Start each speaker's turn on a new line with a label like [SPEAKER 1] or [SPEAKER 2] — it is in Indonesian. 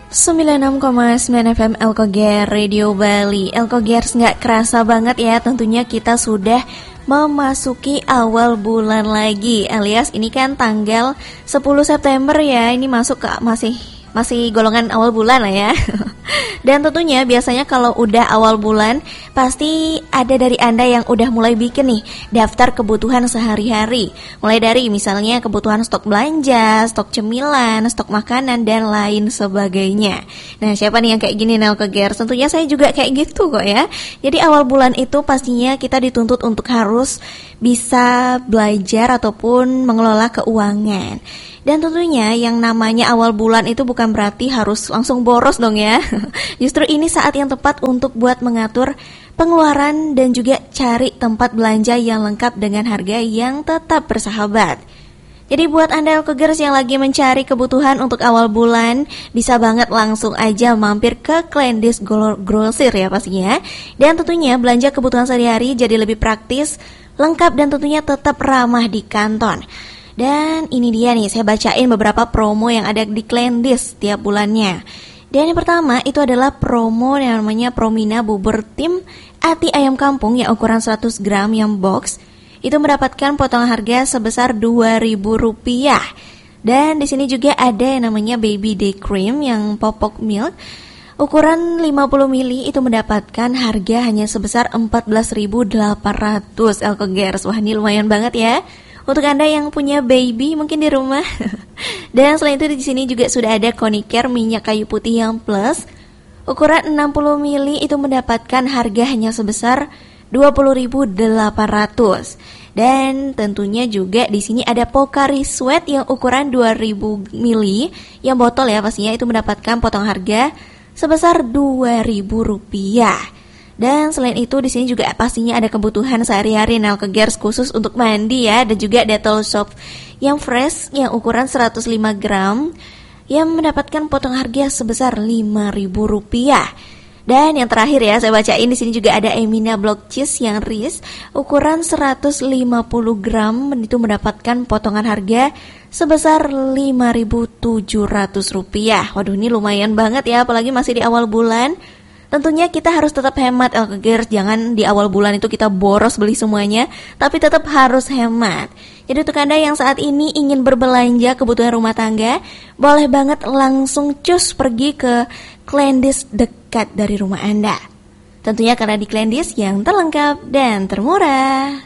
[SPEAKER 1] 96,9 FM Elkoger Radio Bali. Elkogers, nggak kerasa banget ya, tentunya kita sudah memasuki awal bulan lagi, alias ini kan tanggal 10 September ya. Ini masuk ke masih golongan awal bulan lah ya. Dan tentunya biasanya kalau udah awal bulan pasti ada dari Anda yang udah mulai bikin nih daftar kebutuhan sehari-hari. Mulai dari misalnya kebutuhan stok belanja, stok cemilan, stok makanan dan lain sebagainya. Nah, siapa nih yang kayak gini Nelkegers? Tentunya saya juga kayak gitu kok ya. Jadi awal bulan itu pastinya kita dituntut untuk harus bisa belajar ataupun mengelola keuangan. Dan tentunya yang namanya awal bulan itu bukan berarti harus langsung boros dong ya. Justru ini saat yang tepat untuk buat mengatur pengeluaran dan juga cari tempat belanja yang lengkap dengan harga yang tetap bersahabat. Jadi buat Anda Elkogers yang lagi mencari kebutuhan untuk awal bulan, bisa banget langsung aja mampir ke Kleindis Grosir ya pastinya. Dan tentunya belanja kebutuhan sehari-hari jadi lebih praktis, lengkap dan tentunya tetap ramah di kantong. Dan ini dia nih, saya bacain beberapa promo yang ada di Kleindis tiap bulannya. Dan yang pertama itu adalah promo yang namanya Promina Bubur Tim Ati Ayam Kampung yang ukuran 100 gram yang box. Itu mendapatkan potongan harga sebesar Rp2.000. Dan di sini juga ada yang namanya Baby Day Cream yang popok milk ukuran 50 ml itu mendapatkan harga hanya sebesar 14.800 Elkogers. Wah, ini lumayan banget ya untuk Anda yang punya baby mungkin di rumah. Dan selain itu di sini juga sudah ada Konicare minyak kayu putih yang plus ukuran 60 ml itu mendapatkan harga hanya sebesar 20.800. Dan tentunya juga di sini ada Pocari Sweat yang ukuran 2000 ml yang botol ya pastinya itu mendapatkan potong harga sebesar Rp2.000. Dan selain itu di sini juga pastinya ada kebutuhan sehari-hari Nelkegers khusus untuk mandi ya, dan juga Dettol Soap yang fresh yang ukuran 105 gram yang mendapatkan potong harga sebesar Rp5.000. Dan yang terakhir ya saya bacain di sini juga ada Emina Block Cheese yang ris ukuran 150 gram itu mendapatkan potongan harga sebesar Rp5.700. Waduh, ini lumayan banget ya, apalagi masih di awal bulan. Tentunya kita harus tetap hemat Elkogers, jangan di awal bulan itu kita boros beli semuanya, tapi tetap harus hemat. Jadi untuk Anda yang saat ini ingin berbelanja kebutuhan rumah tangga, boleh banget langsung cus pergi ke Kleindis dekat dari rumah Anda. Tentunya karena di Kleindis yang terlengkap dan termurah.